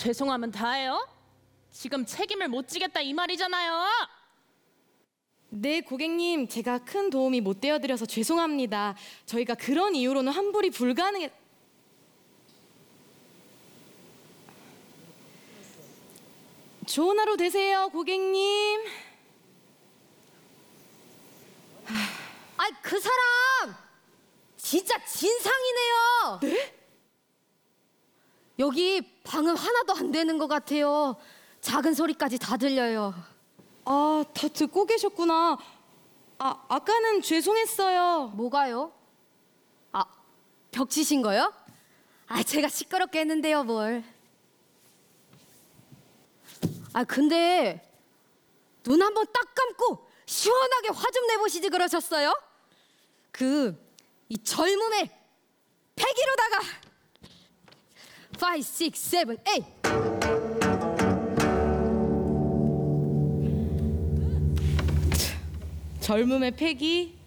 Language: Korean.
죄송하면 다해요? 지금 책임을 못 지겠다 이 말이잖아요. 네, 고객님, 제가 큰 도움이 못 되어드려서 죄송합니다. 저희가 그런 이유로는 환불이 불가능해... 좋은 하루 되세요, 고객님. 아이, 그 사람 진짜 진상이네요. 네? 여기 방음 하나도 안 되는 것 같아요. 작은 소리까지 다 들려요. 아, 다 듣고 계셨구나. 아까는 죄송했어요. 뭐가요? 아, 벽 치신 거요? 아, 제가 시끄럽게 했는데요, 뭘. 아, 근데 눈 한번 딱 감고 시원하게 화 좀 내보시지 그러셨어요? 이 젊음의 패기로다가 5, 6, 7, 8 젊음의 패기?